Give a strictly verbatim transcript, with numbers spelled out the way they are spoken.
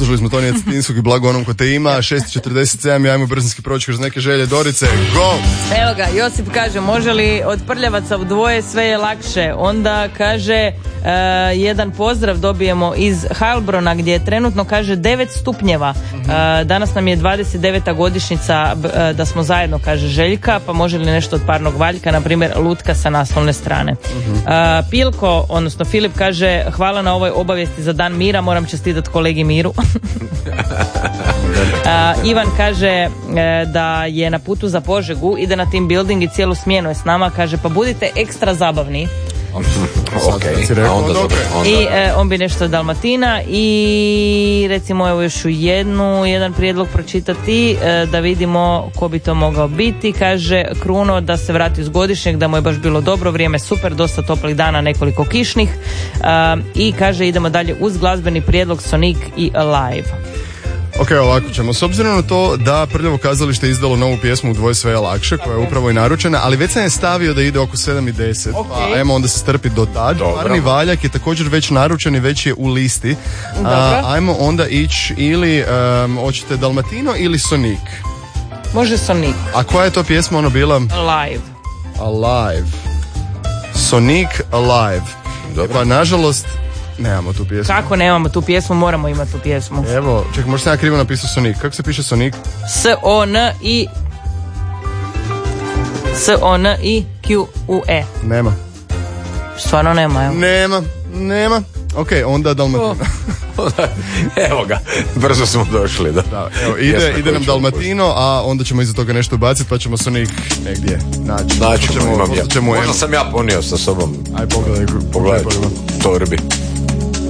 Slušali smo Tonija Cetinskog i Blago onom ko te ima. šest četrdeset sedam, ajmo brzinski proći kroz neke želje. Dorice, go! Evo ga, Josip kaže, može li od prljavaca u dvoje, sve je lakše. Onda kaže, uh, jedan pozdrav dobijemo iz Heilbrona gdje je trenutno, kaže, devet stupnjeva. Uh, danas nam je dvadeset deveta godišnjica uh, da smo zajedno, kaže Željka, pa može li nešto od parnog valjka, na primjer lutka sa naslovne strane. Uh, Pilko, odnosno Filip kaže, hvala na ovoj obavijesti za dan mira, moram čestitati kolegi Miru. uh, Ivan kaže uh, da je na putu za Požegu, ide na team building i cijelu smjenu je s nama, kaže pa budite ekstra zabavni. Okay. A onda dobro, onda. I e, on bi nešto od Dalmatina i recimo evo još jednu, jedan prijedlog pročitati e, da vidimo ko bi to mogao biti. Kaže Kruno da se vrati iz godišnjeg, da mu je baš bilo dobro, vrijeme super, dosta toplih dana, nekoliko kišnih e, i kaže idemo dalje uz glazbeni prijedlog Sonic i Alive. Ok, ovako ćemo. S obzirom na to da Prljavo kazalište izdalo novu pjesmu u dvoje sve je lakše, koja je upravo i naručena, ali već sam je stavio da ide oko sedam i deset, okay. Pa ajmo onda se strpi do tad. Parni valjak je također već naručen i već je u listi. A, ajmo onda ići ili um, hoćete Dalmatino ili Sonic? Može Sonic. A koja je to pjesma ono bila? Alive. Alive. Sonic Alive. Dobro. Pa nažalost nemamo tu pjesmu. Kako nemamo tu pjesmu? Moramo imati tu pjesmu. Evo, čekaj, možda sam ja krivo napisao Sonic. Kako se piše Sonic? S O N I S O N I Q U E. Nema. Stvarno nema, evo. Nema, nema. Ok, onda Dalmatino. Oh. Evo ga, brzo smo došli. Da. Da, evo, ide, ide nam Dalmatino, a onda ćemo iza toga nešto ubaciti, pa ćemo Sonic negdje naći. Naći ćemo, imam ja. Ćemo Možda sam ja ponio sa sobom. Aj, pogledaj. Pogledaj, torbi.